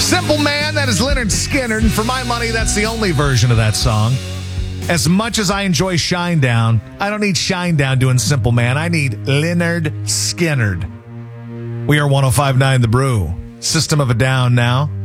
Simple Man, that is Leonard Skinner. And for my money, that's the only version of that song. As much as I enjoy Shinedown, I don't need Shinedown doing Simple Man. I need Leonard Skinner. We are 105.9 The Brew. System of a Down now.